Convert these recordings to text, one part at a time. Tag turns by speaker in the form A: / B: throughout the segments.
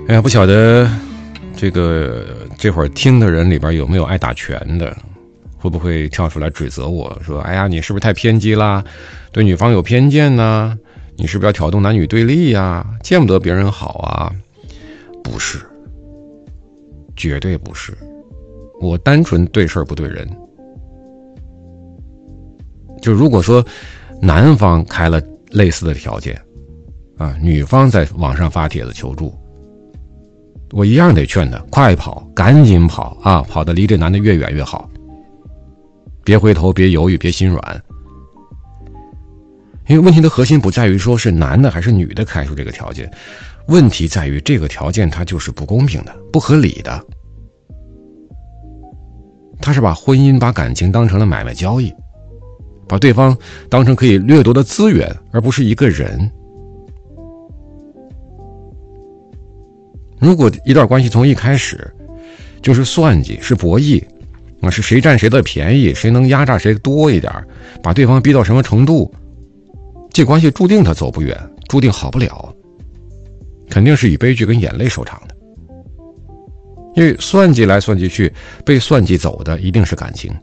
A: 哎呀，不晓得这会儿听的人里边有没有爱打拳的，会不会跳出来指责我说：“哎呀，你是不是太偏激啦？对女方有偏见呢？你是不是要挑动男女对立呀？见不得别人好啊？”不是，绝对不是，我单纯对事儿不对人。就如果说男方开了类似的条件啊，女方在网上发帖子求助，我一样得劝他快跑，赶紧跑啊，跑得离这男的越远越好，别回头，别犹豫，别心软。因为问题的核心不在于说是男的还是女的开出这个条件，问题在于这个条件它就是不公平的，不合理的。他是把婚姻把感情当成了买卖交易，把对方当成可以掠夺的资源，而不是一个人。如果一段关系从一开始就是算计，是博弈啊，是谁占谁的便宜，谁能压榨谁多一点，把对方逼到什么程度，这关系注定他走不远，注定好不了，肯定是以悲剧跟眼泪收场的。因为算计来算计去，被算计走的一定是感情，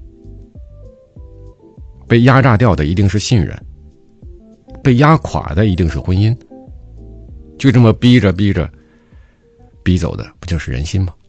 A: 被压榨掉的一定是信任，被压垮的一定是婚姻，就这么逼着逼走的，不就是人心吗？